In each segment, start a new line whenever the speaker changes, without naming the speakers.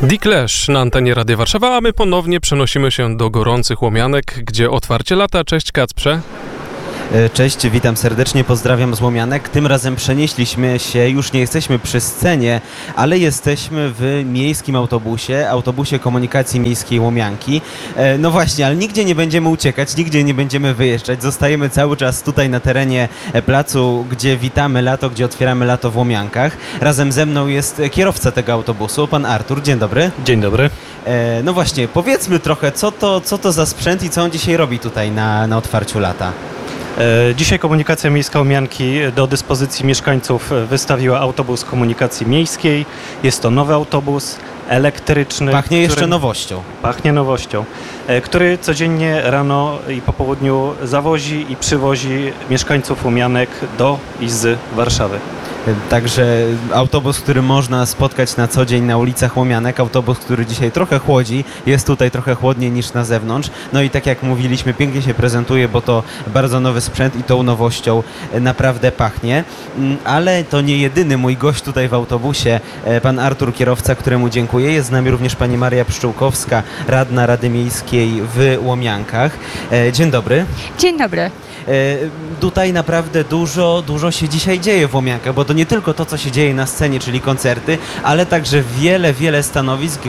The Clash na antenie Radia Warszawa, a my ponownie przenosimy się do gorących Łomianek, gdzie otwarcie lata. Cześć Kacprze.
Cześć, witam serdecznie, pozdrawiam z Łomianek. Tym razem przenieśliśmy się, już nie jesteśmy przy scenie, ale jesteśmy w miejskim autobusie komunikacji miejskiej Łomianki. No właśnie, ale nigdzie nie będziemy uciekać, nigdzie nie będziemy wyjeżdżać. Zostajemy cały czas tutaj na terenie placu, gdzie witamy lato, gdzie otwieramy lato w Łomiankach. Razem ze mną jest kierowca tego autobusu, pan Artur. Dzień dobry.
Dzień dobry.
No właśnie, powiedzmy trochę, co to za sprzęt i co on dzisiaj robi tutaj na otwarciu lata.
Dzisiaj Komunikacja Miejska Łomianki do dyspozycji mieszkańców wystawiła autobus komunikacji miejskiej. Jest to nowy autobus elektryczny.
Pachnie jeszcze nowością.
Pachnie nowością, który codziennie rano i po południu zawozi i przywozi mieszkańców Łomianek do i z Warszawy.
Także autobus, który można spotkać na co dzień na ulicach Łomianek, autobus, który dzisiaj trochę chłodzi, jest tutaj trochę chłodniej niż na zewnątrz. No i tak jak mówiliśmy, pięknie się prezentuje, bo to bardzo nowy sprzęt i tą nowością naprawdę pachnie. Ale to nie jedyny mój gość tutaj w autobusie, pan Artur, kierowca, któremu dziękuję. Jest z nami również pani Maria Pszczółkowska, radna Rady Miejskiej w Łomiankach. Dzień dobry.
Dzień dobry.
Tutaj naprawdę dużo się dzisiaj dzieje w Łomiankach, bo to nie tylko to, co się dzieje na scenie, czyli koncerty, ale także wiele stanowisk,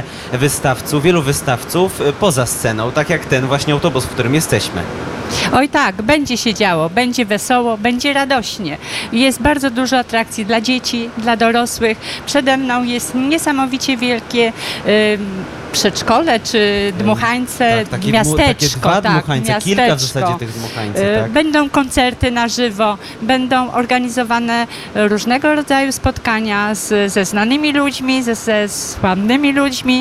wielu wystawców poza sceną, tak jak ten właśnie autobus, w którym jesteśmy.
Oj tak, będzie się działo, będzie wesoło, będzie radośnie. Jest bardzo dużo atrakcji dla dzieci, dla dorosłych. Przede mną jest niesamowicie wielkie przedszkole czy dmuchańce, miasteczko.
Takie dwa dmuchańce, kilka w zasadzie tych dmuchańców. Tak?
Będą koncerty na żywo, będą organizowane różnego rodzaju spotkania ze znanymi ludźmi, ze sławnymi ludźmi.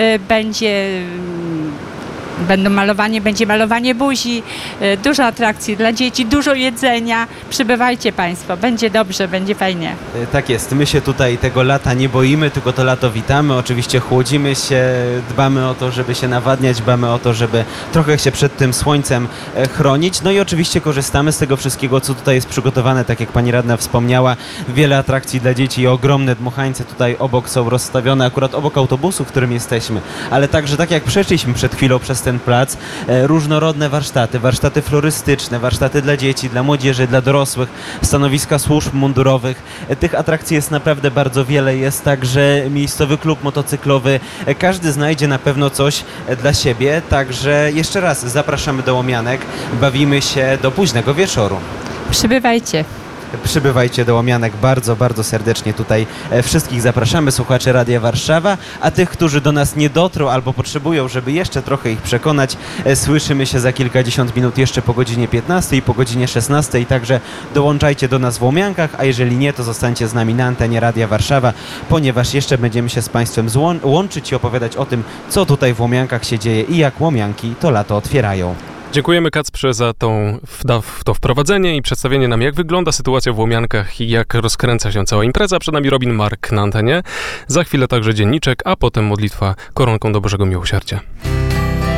Będzie malowanie buzi, dużo atrakcji dla dzieci, dużo jedzenia. Przybywajcie Państwo, będzie dobrze, będzie fajnie.
Tak jest, my się tutaj tego lata nie boimy, tylko to lato witamy. Oczywiście chłodzimy się, dbamy o to, żeby się nawadniać, dbamy o to, żeby trochę się przed tym słońcem chronić. No i oczywiście korzystamy z tego wszystkiego, co tutaj jest przygotowane, tak jak pani radna wspomniała. Wiele atrakcji dla dzieci i ogromne dmuchańce tutaj obok są rozstawione, akurat obok autobusu, w którym jesteśmy. Ale także, tak jak przeszliśmy przed chwilą przez ten plac, różnorodne warsztaty florystyczne, warsztaty dla dzieci, dla młodzieży, dla dorosłych, stanowiska służb mundurowych. Tych atrakcji jest naprawdę bardzo wiele, jest także miejscowy klub motocyklowy. Każdy znajdzie na pewno coś dla siebie, także jeszcze raz zapraszamy do Łomianek, bawimy się do późnego wieczoru. Przybywajcie do Łomianek, bardzo serdecznie tutaj wszystkich zapraszamy, słuchaczy Radia Warszawa, a tych, którzy do nas nie dotrą albo potrzebują, żeby jeszcze trochę ich przekonać, słyszymy się za kilkadziesiąt minut jeszcze po godzinie 15 i po godzinie 16, także dołączajcie do nas w Łomiankach, a jeżeli nie, to zostańcie z nami na antenie Radia Warszawa, ponieważ jeszcze będziemy się z Państwem łączyć i opowiadać o tym, co tutaj w Łomiankach się dzieje i jak Łomianki to lato otwierają.
Dziękujemy Kacprze za to wprowadzenie i przedstawienie nam, jak wygląda sytuacja w Łomiankach i jak rozkręca się cała impreza. Przed nami Robin Mark na antenie. Za chwilę także dzienniczek, a potem modlitwa koronką do Bożego Miłosierdzia.